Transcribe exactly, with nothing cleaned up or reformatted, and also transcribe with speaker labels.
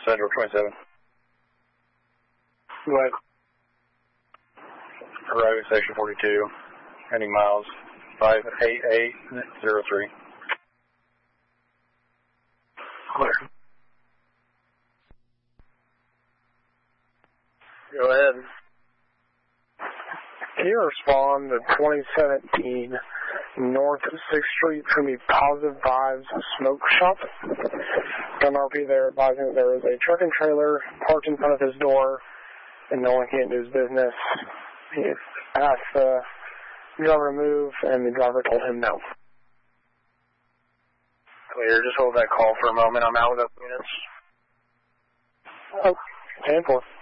Speaker 1: Central twenty-seven.
Speaker 2: Go ahead.
Speaker 1: Arriving section forty-two, heading miles five eight eight zero three.
Speaker 2: Clear.
Speaker 1: Go ahead.
Speaker 2: Can you respond to twenty seventeen North sixth Street from the Positive Vibes Smoke Shop? M R P there advising that there was a truck and trailer parked in front of his door and no one can't do his business. He asked the driver to move and the driver told him no.
Speaker 1: Clear, just hold that call for a moment. I'm out with up units.
Speaker 2: Oh, ten four.